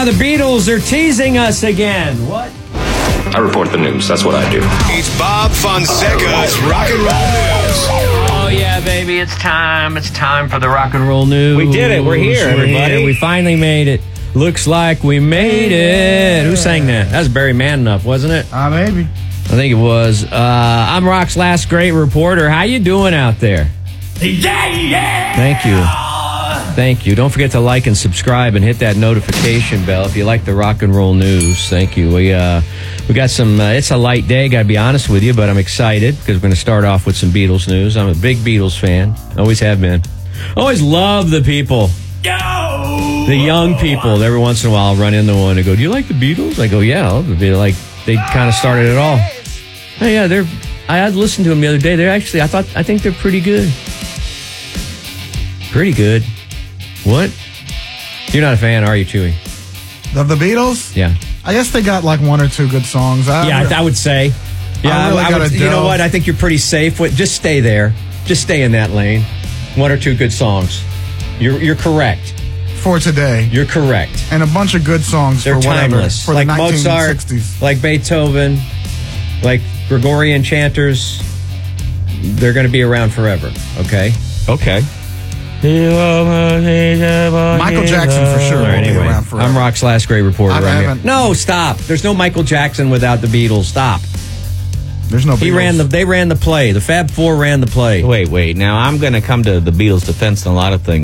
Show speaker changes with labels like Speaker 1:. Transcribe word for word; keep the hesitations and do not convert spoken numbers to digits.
Speaker 1: Uh, the Beatles are teasing us again. What?
Speaker 2: I report the news. That's what I do.
Speaker 3: It's Bob Fonseca's Rock and Roll News.
Speaker 1: Oh, yeah, baby. It's time. It's time for the Rock and Roll News.
Speaker 4: We did it. We're here,
Speaker 1: We're
Speaker 4: everybody.
Speaker 1: here. We finally made it. Looks like we made it. Who sang that? That was Barry Manilow, wasn't it?
Speaker 5: Ah, uh, maybe.
Speaker 1: I think it was. Uh, I'm Rock's last great reporter. How you doing out there?
Speaker 5: Yeah, yeah.
Speaker 1: Thank you. Thank you. Don't forget to like and subscribe and hit that notification bell if you like the Rock and Roll News. Thank you. We uh, we got some. Uh, it's a light day, got to be honest with you, but I'm excited because we're going to start off with some Beatles news. I'm a big Beatles fan. Always have been. Always love the people.
Speaker 5: Go.
Speaker 1: The young people. Every once in a while, I'll run into one and go, "Do you like the Beatles?" I go, "Yeah." They're like they kind of started it all. Oh yeah, they're. I had listened to them the other day. They're actually. I thought. I think they're pretty good. Pretty good. What? You're not a fan, are you, Chewy?
Speaker 5: Of the Beatles?
Speaker 1: Yeah.
Speaker 5: I guess they got like one or two good songs. I,
Speaker 1: Yeah, I, I would say. Yeah,
Speaker 5: I really
Speaker 1: I, I
Speaker 5: gotta
Speaker 1: would, you know
Speaker 5: delve.
Speaker 1: what? I think you're pretty safe with. Just stay there. Just stay in that lane. One or two good songs. You're you're correct.
Speaker 5: for today.
Speaker 1: You're correct.
Speaker 5: And a bunch of good songs
Speaker 1: They're
Speaker 5: for whatever.
Speaker 1: timeless,
Speaker 5: For
Speaker 1: like
Speaker 5: the
Speaker 1: Mozart,
Speaker 5: nineteen sixties.
Speaker 1: like Beethoven, like Gregorian chanters. They're going to be around forever. Okay.
Speaker 4: Okay.
Speaker 5: Michael Jackson for sure
Speaker 1: All
Speaker 5: will
Speaker 1: right,
Speaker 5: be
Speaker 1: anyway,
Speaker 5: around forever.
Speaker 1: I'm Rock's last great reporter.
Speaker 5: I
Speaker 1: right here.
Speaker 5: haven't-
Speaker 1: No, stop. There's no Michael Jackson without the Beatles. Stop.
Speaker 5: There's no Beatles.
Speaker 1: He ran the. They ran the play. The Fab Four ran the play.
Speaker 4: Wait, wait. Now, I'm going to come to the Beatles' defense in a lot of things.